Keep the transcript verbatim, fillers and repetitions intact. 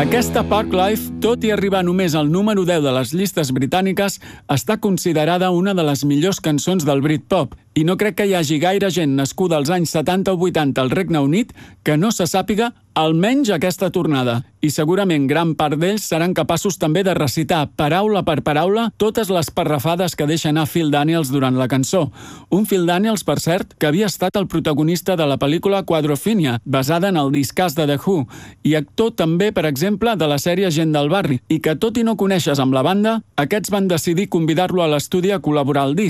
Aquesta Park Life, tot i arribar només al número deu de les llistes britàniques, està considerada una de les millors cançons del Britpop, i no crec que hi hagi gaire gent nascuda als anys setanta o vuitanta al Regne Unit que no se sàpiga almenys aquesta tornada. I segurament gran part d'ells seran capaços també de recitar, paraula per paraula, totes les parrafades que deixa anar Phil Daniels durant la cançó. Un Phil Daniels, per cert, que havia estat el protagonista de la pel·lícula Quadrophenia, basada en el discàs de The Who, i actor també, per exemple, de la sèrie Gent del barri, i que tot i no coneixes amb la banda, aquests van decidir convidar-lo a l'estudi a col·laborar al disc.